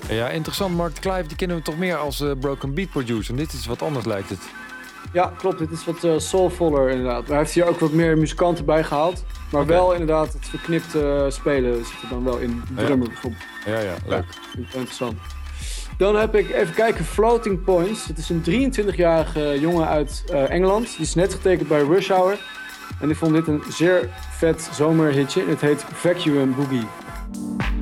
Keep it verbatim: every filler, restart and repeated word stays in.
Ja, interessant. Mark Clive, die kennen we toch meer als uh, broken beat producer. Dit is wat anders, lijkt het. Ja, klopt. Dit is wat uh, soulvoller inderdaad. Maar hij heeft hier ook wat meer muzikanten bij gehaald. Maar okay. wel inderdaad het verknipte uh, spelen zit er dan wel in. De drummer ja. bijvoorbeeld. Ja, ja, leuk. Ja, vind ik interessant. Dan heb ik even kijken, Floating Points. Het is een drieëntwintigjarige jongen uit uh, Engeland. Die is net getekend bij Rush Hour. En ik vond dit een zeer vet zomerhitje. Het heet Vacuum Boogie.